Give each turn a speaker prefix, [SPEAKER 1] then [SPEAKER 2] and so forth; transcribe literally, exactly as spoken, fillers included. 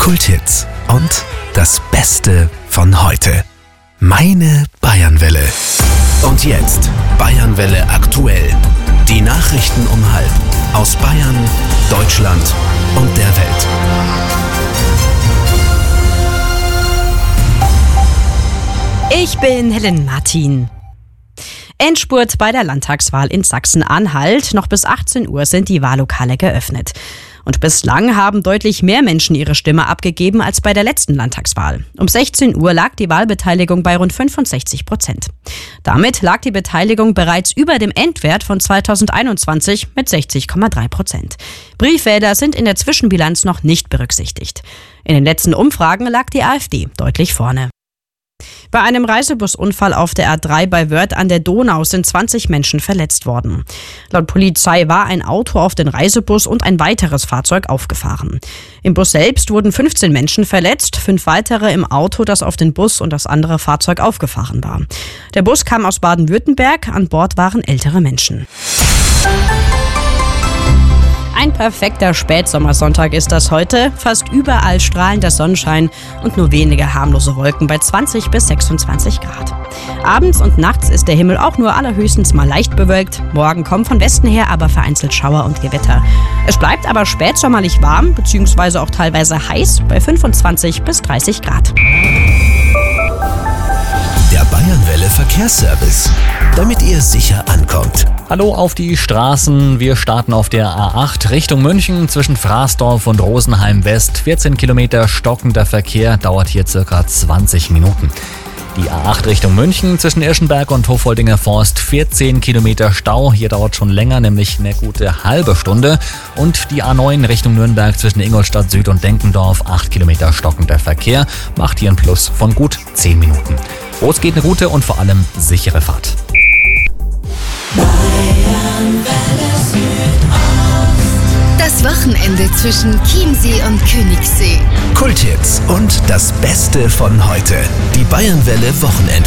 [SPEAKER 1] Kulthits und das Beste von heute. Meine Bayernwelle. Und jetzt Bayernwelle aktuell. Die Nachrichten um halb aus Bayern, Deutschland und der Welt.
[SPEAKER 2] Ich bin Helen Martin. Endspurt bei der Landtagswahl in Sachsen-Anhalt. Noch bis achtzehn Uhr sind die Wahllokale geöffnet. Und bislang haben deutlich mehr Menschen ihre Stimme abgegeben als bei der letzten Landtagswahl. Um sechzehn Uhr lag die Wahlbeteiligung bei rund fünfundsechzig Prozent. Damit lag die Beteiligung bereits über dem Endwert von zweitausendeinundzwanzig mit sechzig Komma drei Prozent. Briefwähler sind in der Zwischenbilanz noch nicht berücksichtigt. In den letzten Umfragen lag die AfD deutlich vorne. Bei einem Reisebusunfall auf der A drei bei Wörth an der Donau sind zwanzig Menschen verletzt worden. Laut Polizei war ein Auto auf den Reisebus und ein weiteres Fahrzeug aufgefahren. Im Bus selbst wurden fünfzehn Menschen verletzt, fünf weitere im Auto, das auf den Bus und das andere Fahrzeug aufgefahren war. Der Bus kam aus Baden-Württemberg, an Bord waren ältere Menschen. Ein perfekter Spätsommersonntag ist das heute. Fast überall strahlender Sonnenschein und nur wenige harmlose Wolken bei zwanzig bis sechsundzwanzig Grad. Abends und nachts ist der Himmel auch nur allerhöchstens mal leicht bewölkt. Morgen kommen von Westen her aber vereinzelt Schauer und Gewitter. Es bleibt aber spätsommerlich warm bzw. auch teilweise heiß bei fünfundzwanzig bis dreißig Grad.
[SPEAKER 1] Der Bayernwelle Verkehrsservice, damit ihr sicher ankommt.
[SPEAKER 3] Hallo auf die Straßen. Wir starten auf der A acht Richtung München zwischen Fraßdorf und Rosenheim West. vierzehn Kilometer stockender Verkehr, dauert hier circa zwanzig Minuten. Die A acht Richtung München zwischen Irschenberg und Hoffoldinger Forst, vierzehn Kilometer Stau. Hier dauert schon länger, nämlich eine gute halbe Stunde. Und die A neun Richtung Nürnberg zwischen Ingolstadt Süd und Denkendorf, acht Kilometer stockender Verkehr, macht hier einen Plus von gut zehn Minuten. Los geht eine gute und vor allem sichere Fahrt.
[SPEAKER 4] Das Wochenende zwischen Chiemsee und Königssee.
[SPEAKER 1] Kulthits und das Beste von heute. Die Bayernwelle Wochenend